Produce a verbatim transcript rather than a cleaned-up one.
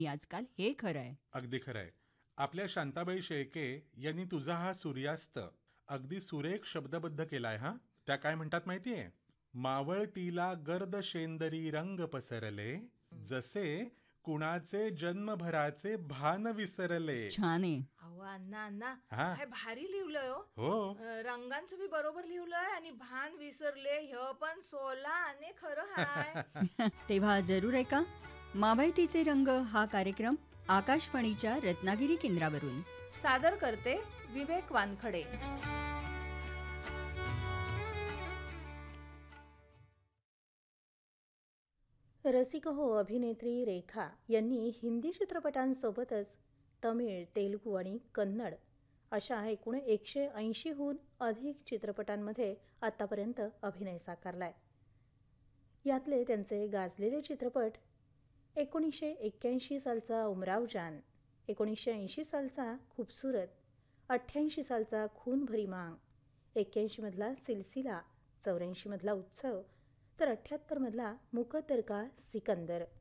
आजकाल हे खरं आहे. अगदी खरं आहे. आपल्या शांताबाई शेळके यांनी तुझा हा सूर्यास्त अगदी सुरेख शब्दबद्ध केलाय हा. त्या काय म्हणतात माहितीये? मावळतीला गर्द शेंदरी रंग पसरले, जसे कुणाचे जन्मभराचे भान विसरले. छान आहे. अहो अण्णा अण्णा हा. काय भारी लिहिलंय हो. हो. अं, रंगांचं बी बरोबर लिहिलंय आणि भान विसरले ह्य पण सोला आणि खरं हाय. तेव्हा जरूर आहे का मावळतीचे रंग हा कार्यक्रम आकाशवाणीच्या रत्नागिरी केंद्रावरून सादर करते विवेक वानखडे. रसिक हो अभिनेत्री रेखा यांनी हिंदी चित्रपटांसोबतच तमिळ, तेलुगू आणि कन्नड अशा एकूण एकशे ऐंशीहून अधिक चित्रपटांमध्ये आत्तापर्यंत अभिनय साकारलाय. यातले त्यांचे गाजलेले चित्रपट एकोणीसशे एक्क्याऐंशी सालचा उमराव जान, एकोणीसशे ऐंशी सालचा खूबसूरत, अठ्ठ्याऐंशी सालचा खून भरी मांग, एक्क्याऐंशीमधला सिलसिला, चौऱ्याऐंशीमधला उत्सव तर अठ्ठ्याहत्तरमधला मुकद्दर का सिकंदर.